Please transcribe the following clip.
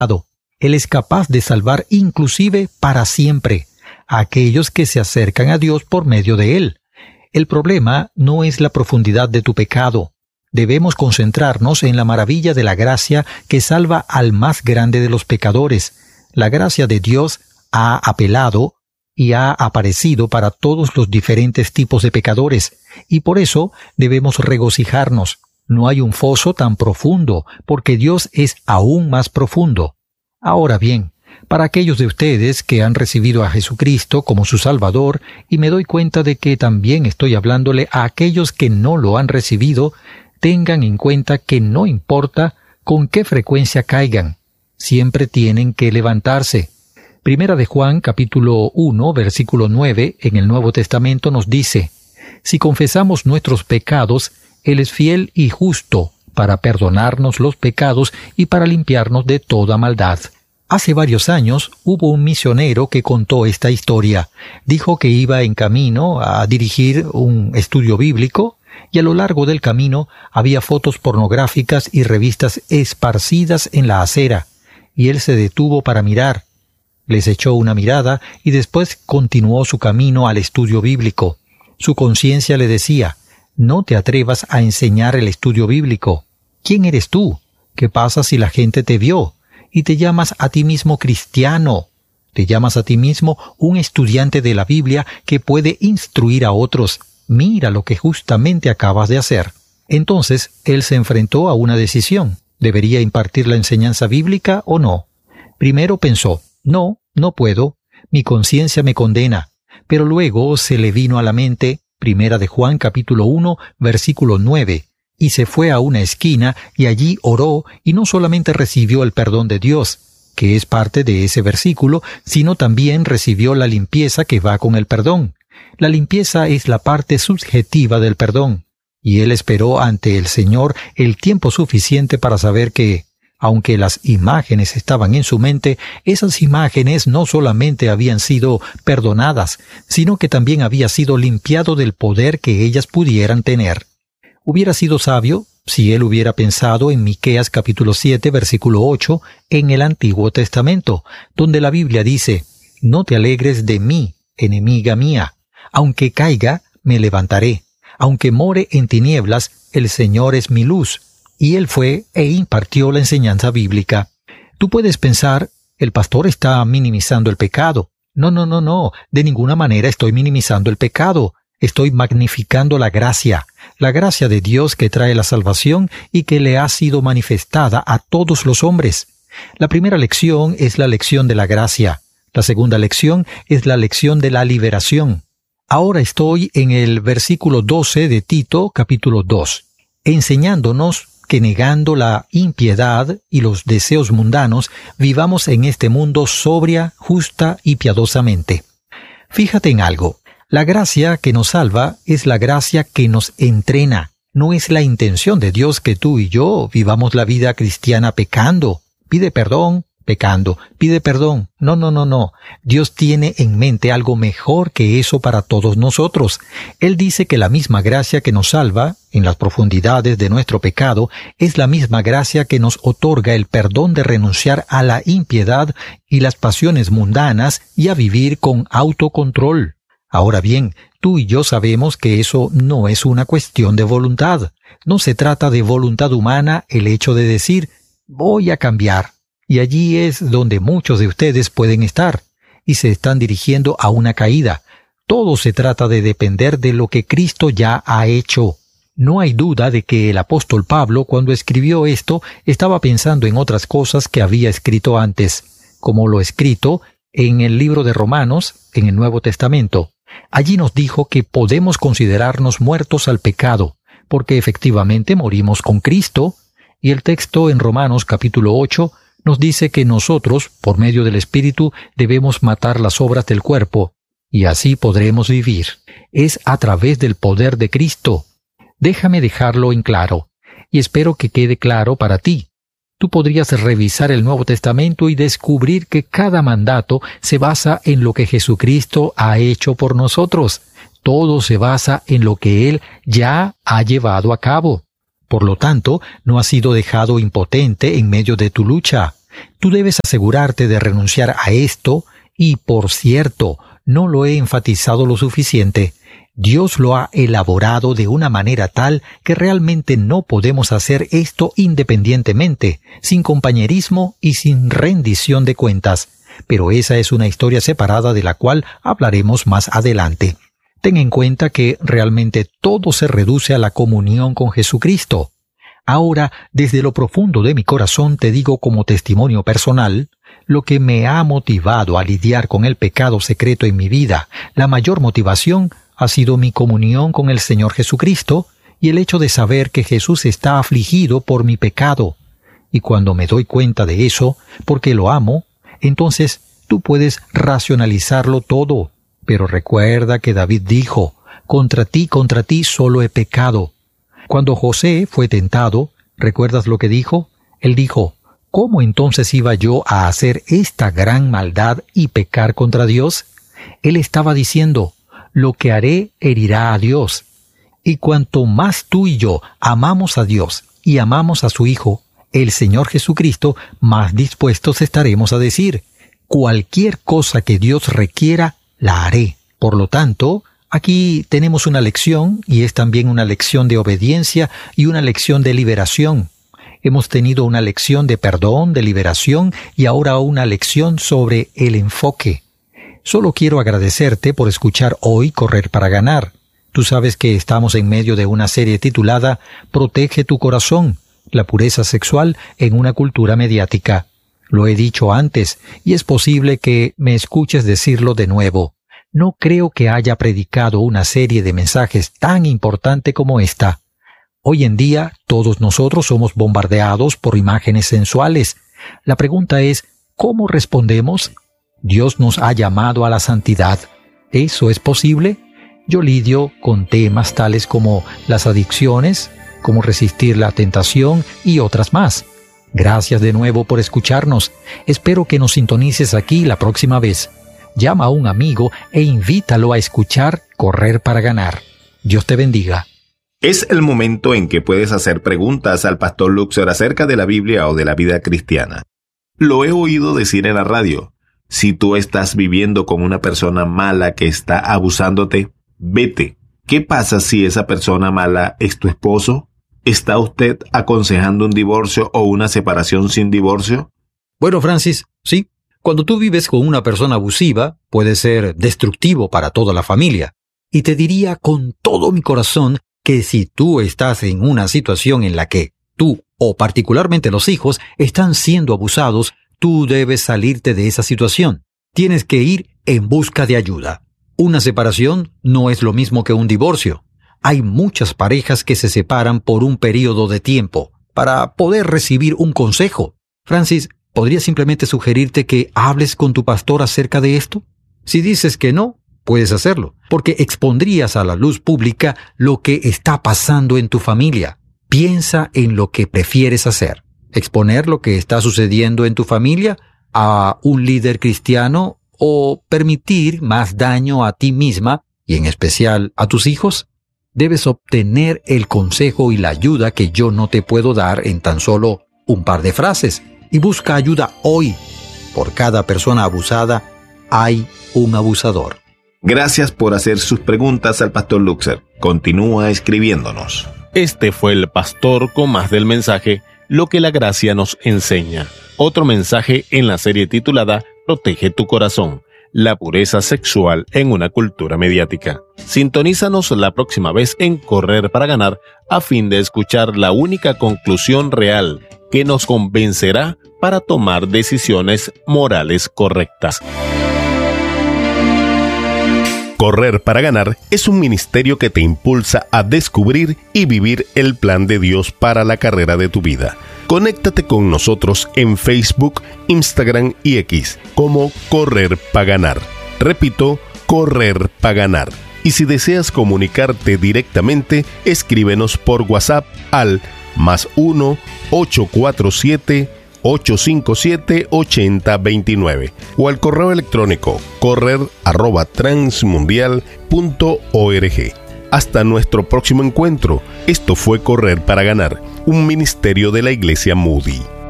Él es capaz de salvar inclusive para siempre a aquellos que se acercan a Dios por medio de Él. El problema no es la profundidad de tu pecado. Debemos concentrarnos en la maravilla de la gracia que salva al más grande de los pecadores. La gracia de Dios ha apelado y ha aparecido para todos los diferentes tipos de pecadores, y por eso debemos regocijarnos. No hay un foso tan profundo, porque Dios es aún más profundo. Ahora bien, para aquellos de ustedes que han recibido a Jesucristo como su Salvador, y me doy cuenta de que también estoy hablándole a aquellos que no lo han recibido, tengan en cuenta que no importa con qué frecuencia caigan, siempre tienen que levantarse. Primera de Juan, capítulo 1, versículo 9, en el Nuevo Testamento nos dice: si confesamos nuestros pecados, Él es fiel y justo para perdonarnos los pecados y para limpiarnos de toda maldad. Hace varios años hubo un misionero que contó esta historia. Dijo que iba en camino a dirigir un estudio bíblico y a lo largo del camino había fotos pornográficas y revistas esparcidas en la acera, y él se detuvo para mirar. Les echó una mirada y después continuó su camino al estudio bíblico. Su conciencia le decía: no te atrevas a enseñar el estudio bíblico. ¿Quién eres tú? ¿Qué pasa si la gente te vio? Y te llamas a ti mismo cristiano. Te llamas a ti mismo un estudiante de la Biblia que puede instruir a otros. Mira lo que justamente acabas de hacer. Entonces, él se enfrentó a una decisión. ¿Debería impartir la enseñanza bíblica o no? Primero pensó: no puedo. Mi conciencia me condena. Pero luego se le vino a la mente Primera de Juan capítulo 1, versículo 9. Y se fue a una esquina y allí oró, y no solamente recibió el perdón de Dios, que es parte de ese versículo, sino también recibió la limpieza que va con el perdón. La limpieza es la parte subjetiva del perdón, y él esperó ante el Señor el tiempo suficiente para saber que, aunque las imágenes estaban en su mente, esas imágenes no solamente habían sido perdonadas, sino que también había sido limpiado del poder que ellas pudieran tener. Hubiera sido sabio si él hubiera pensado en Miqueas capítulo 7, versículo 8, en el Antiguo Testamento, donde la Biblia dice: no te alegres de mí, enemiga mía. Aunque caiga, me levantaré. Aunque more en tinieblas, el Señor es mi luz. Y él fue e impartió la enseñanza bíblica. Tú puedes pensar: el pastor está minimizando el pecado. No, de ninguna manera estoy minimizando el pecado. Estoy magnificando la gracia de Dios que trae la salvación y que le ha sido manifestada a todos los hombres. La primera lección es la lección de la gracia. La segunda lección es la lección de la liberación. Ahora estoy en el versículo 12 de Tito, capítulo 2, enseñándonos que negando la impiedad y los deseos mundanos, vivamos en este mundo sobria, justa y piadosamente. Fíjate en algo. La gracia que nos salva es la gracia que nos entrena. No es la intención de Dios que tú y yo vivamos la vida cristiana pecando. Pide perdón, pecando. Pide perdón. No. Dios tiene en mente algo mejor que eso para todos nosotros. Él dice que la misma gracia que nos salva, en las profundidades de nuestro pecado, es la misma gracia que nos otorga el perdón de renunciar a la impiedad y las pasiones mundanas y a vivir con autocontrol. Ahora bien, tú y yo sabemos que eso no es una cuestión de voluntad. No se trata de voluntad humana el hecho de decir: voy a cambiar. Y allí es donde muchos de ustedes pueden estar, y se están dirigiendo a una caída. Todo se trata de depender de lo que Cristo ya ha hecho. No hay duda de que el apóstol Pablo, cuando escribió esto, estaba pensando en otras cosas que había escrito antes, como lo escrito en el libro de Romanos, en el Nuevo Testamento. Allí nos dijo que podemos considerarnos muertos al pecado, porque efectivamente morimos con Cristo, y el texto en Romanos capítulo 8 nos dice que nosotros, por medio del Espíritu, debemos matar las obras del cuerpo, y así podremos vivir. Es a través del poder de Cristo. Déjame dejarlo en claro, y espero que quede claro para ti. Tú podrías revisar el Nuevo Testamento y descubrir que cada mandato se basa en lo que Jesucristo ha hecho por nosotros. Todo se basa en lo que Él ya ha llevado a cabo. Por lo tanto, no has sido dejado impotente en medio de tu lucha. Tú debes asegurarte de renunciar a esto y, por cierto, no lo he enfatizado lo suficiente. Dios lo ha elaborado de una manera tal que realmente no podemos hacer esto independientemente, sin compañerismo y sin rendición de cuentas. Pero esa es una historia separada de la cual hablaremos más adelante. Ten en cuenta que realmente todo se reduce a la comunión con Jesucristo. Ahora, desde lo profundo de mi corazón te digo como testimonio personal, lo que me ha motivado a lidiar con el pecado secreto en mi vida, la mayor motivación ha sido mi comunión con el Señor Jesucristo y el hecho de saber que Jesús está afligido por mi pecado. Y cuando me doy cuenta de eso, porque lo amo, entonces tú puedes racionalizarlo todo. Pero recuerda que David dijo, contra ti solo he pecado. Cuando José fue tentado, ¿recuerdas lo que dijo? Él dijo, ¿cómo entonces iba yo a hacer esta gran maldad y pecar contra Dios? Él estaba diciendo, lo que haré herirá a Dios. Y cuanto más tú y yo amamos a Dios y amamos a su Hijo, el Señor Jesucristo, más dispuestos estaremos a decir, cualquier cosa que Dios requiera, la haré. Por lo tanto, aquí tenemos una lección, y es también una lección de obediencia y una lección de liberación. Hemos tenido una lección de perdón, de liberación, y ahora una lección sobre el enfoque. Solo quiero agradecerte por escuchar hoy Correr para Ganar. Tú sabes que estamos en medio de una serie titulada Protege tu corazón, la pureza sexual en una cultura mediática. Lo he dicho antes, y es posible que me escuches decirlo de nuevo. No creo que haya predicado una serie de mensajes tan importante como esta. Hoy en día, todos nosotros somos bombardeados por imágenes sensuales. La pregunta es, ¿cómo respondemos? Dios nos ha llamado a la santidad. ¿Eso es posible? Yo lidio con temas tales como las adicciones, cómo resistir la tentación y otras más. Gracias de nuevo por escucharnos. Espero que nos sintonices aquí la próxima vez. Llama a un amigo e invítalo a escuchar Correr para Ganar. Dios te bendiga. Es el momento en que puedes hacer preguntas al Pastor Luxor acerca de la Biblia o de la vida cristiana. Lo he oído decir en la radio. Si tú estás viviendo con una persona mala que está abusándote, vete. ¿Qué pasa si esa persona mala es tu esposo? ¿Está usted aconsejando un divorcio o una separación sin divorcio? Bueno, Francis, sí. Cuando tú vives con una persona abusiva, puede ser destructivo para toda la familia. Y te diría con todo mi corazón que si tú estás en una situación en la que tú, o particularmente los hijos, están siendo abusados, tú debes salirte de esa situación. Tienes que ir en busca de ayuda. Una separación no es lo mismo que un divorcio. Hay muchas parejas que se separan por un periodo de tiempo para poder recibir un consejo. Francis, ¿podría simplemente sugerirte que hables con tu pastor acerca de esto? Si dices que no, puedes hacerlo, porque expondrías a la luz pública lo que está pasando en tu familia. Piensa en lo que prefieres hacer. ¿Exponer lo que está sucediendo en tu familia a un líder cristiano o permitir más daño a ti misma y en especial a tus hijos? Debes obtener el consejo y la ayuda que yo no te puedo dar en tan solo un par de frases. Y busca ayuda hoy. Por cada persona abusada hay un abusador. Gracias por hacer sus preguntas al Pastor Luxor. Continúa escribiéndonos. Este fue el pastor con más del mensaje, lo que la gracia nos enseña. Otro mensaje en la serie titulada Protege tu corazón, la pureza sexual en una cultura mediática. Sintonízanos la próxima vez en Correr para Ganar a fin de escuchar la única conclusión real que nos convencerá para tomar decisiones morales correctas. Correr para Ganar es un ministerio que te impulsa a descubrir y vivir el plan de Dios para la carrera de tu vida. Conéctate con nosotros en Facebook, Instagram y X como Correr para Ganar. Repito, Correr para Ganar. Y si deseas comunicarte directamente, escríbenos por WhatsApp al +1 847 857-8029 o al correo electrónico correr@transmundial.org. Hasta nuestro próximo encuentro. Esto fue Correr para Ganar, un ministerio de la Iglesia Moody.